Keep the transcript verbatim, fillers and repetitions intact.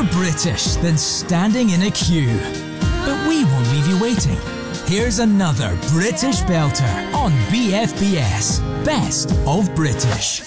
British than standing in a queue. But we won't leave you waiting. Here's another British belter on B F B S. Best of British.